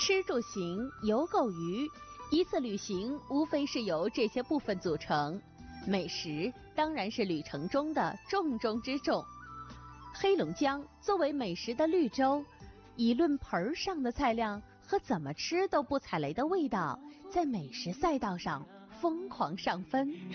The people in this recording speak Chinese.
吃住行游购娱，一次旅行无非是由这些部分组成，美食当然是旅程中的重中之重。黑龙江作为美食的绿洲，以论盆上的菜量和怎么吃都不踩雷的味道，在美食赛道上疯狂上分。